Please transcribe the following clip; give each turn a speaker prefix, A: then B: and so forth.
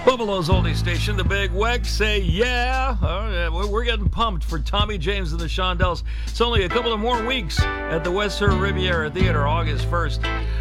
A: Buffalo's oldie station, the Big Weck, say yeah. We're getting pumped for Tommy James and the Shondells. It's only a couple of more weeks at the Western Riviera Theater, August 1st.